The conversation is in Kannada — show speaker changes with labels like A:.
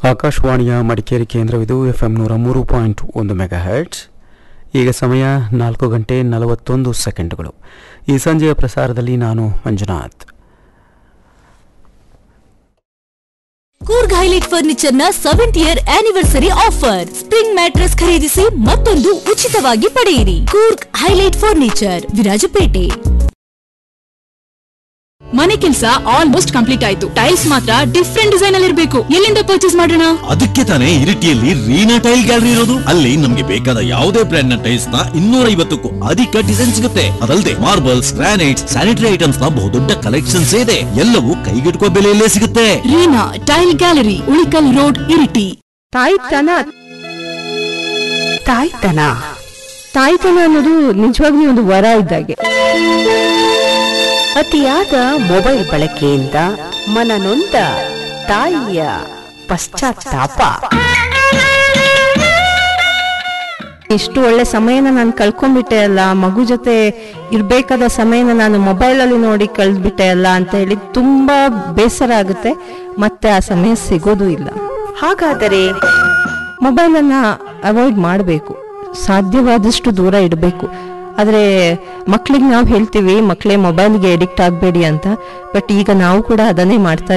A: ಆಕಾಶವಾಣಿಯ ಮಡಿಕೇರಿ ಕೇಂದ್ರವಿದು FM 103.1 ಮೆಗಾಹರ್ಟ್ಸ್. ಈಗ ಸಮಯ 4 ಗಂಟೆ 41 ಸೆಕೆಂಡುಗಳು. ಈ ಸಂಜೆಯ ಪ್ರಸಾರದಲ್ಲಿ ನಾನು ಮಂಜುನಾಥ್.
B: ಕೂರ್ಗ್ ಹೈಲೈಟ್ ಫರ್ನಿಚರ್ ನ 7th year anniversary offer. Spring mattress ಖರೀದಿಸಿ ಮತ್ತೊಂದು ಉಚಿತವಾಗಿ ಪಡೆಯಿರಿ. Coorg highlight furniture, Virajpet.
C: ಮನೆ ಕೆಲಸ ಆಲ್ಮೋಸ್ಟ್ ಕಂಪ್ಲೀಟ್ ಆಯ್ತು. ಟೈಲ್ಸ್ ಮಾತ್ರ ಡಿಫ್ರೆಂಟ್ ಡಿಸೈನ್ ಅಲ್ಲಿ ಇರಬೇಕು. ಎಲ್ಲಿಂದ ಪರ್ಚೇಸ್ ಮಾಡೋಣ?
D: ಅದಕ್ಕೆ ತಾನೇ ಇರಿಟಿಯಲ್ಲಿ ರೀನಾ ಟೈಲ್ ಗ್ಯಾಲರಿ ಇರೋದು. ಅಲ್ಲಿ ನಮ್ಗೆ ಬೇಕಾದ ಯಾವುದೇ ಬ್ರ್ಯಾಂಡ್ ನ ಟೈಲ್ಸ್ ನ 250ಕ್ಕೂ ಅಧಿಕ ಡಿಸೈನ್ ಸಿಗುತ್ತೆ. ಅದಲ್ಲದೆ ಮಾರ್ಬಲ್ಸ್, ಗ್ರಾನೈಟ್ಸ್, ಸ್ಯಾನಿಟರಿ ಐಟಮ್ಸ್ ನ ಬಹುದೊಡ್ಡ ಕಲೆಕ್ಷನ್ಸ್ ಇದೆ. ಎಲ್ಲವೂ ಕೈಗೆಟುಕುವ ಬೆಲೆಯಲ್ಲೇ ಸಿಗುತ್ತೆ.
C: Reena tail gallery, Ulikkal road, Iritty.
E: ತಾಯ್ತನ ಅನ್ನೋದು ನಿಜವಾಗ್ಲೂ ಒಂದು ವರ ಇದ್ದಾಗೆ. ಅತಿಯಾದ ಮೊಬೈಲ್ ಬಳಕೆಯಿಂದ ಮನನೊಂದ ತಾಯಿಯ ಪಶ್ಚಾತ್ತಾಪ. ಎಷ್ಟು ಒಳ್ಳೆ ಸಮಯನ ನಾನು ಕಳ್ಕೊಂಡ್ಬಿಟ್ಟೆ ಅಲ್ಲ, ಮಗು ಜೊತೆ ಇರ್ಬೇಕಾದ ಸಮಯನ ನಾನು ಮೊಬೈಲಲ್ಲಿ ನೋಡಿ ಕಳೆದ್ಬಿಟ್ಟೆ ಅಲ್ಲ ಅಂತ ಹೇಳಿ ತುಂಬಾ ಬೇಸರ ಆಗುತ್ತೆ. ಮತ್ತೆ ಆ ಸಮಯ ಸಿಗೋದು ಇಲ್ಲ. ಹಾಗಾದರೆ ಮೊಬೈಲನ್ನು ಅವಾಯ್ಡ್ ಮಾಡಬೇಕು, ಸಾಧ್ಯವಾದಷ್ಟು ದೂರ ಇಡಬೇಕು. ಆದರೆ ಮಕ್ಕಳಿಗೆ ನಾವು ಹೇಳ್ತೀವಿ ಮಕ್ಕಳೇ ಮೊಬೈಲ್ಗೆ ಅಡಿಕ್ಟ್ ಆಗಬೇಡಿ ಅಂತ. ಬಟ್ ಈಗ ನಾವು ಕೂಡ ಅದನ್ನೇ ಮಾಡ್ತಾ